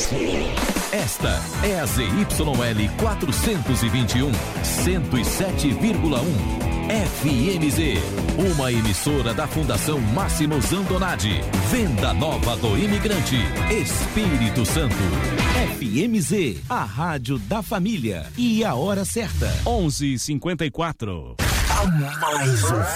Esta é a ZYL 421, 107,1. FMZ, uma emissora da Fundação Máximo Zandonati. Venda Nova do Imigrante, Espírito Santo. FMZ, a rádio da família. E a hora certa, 11h54. A mais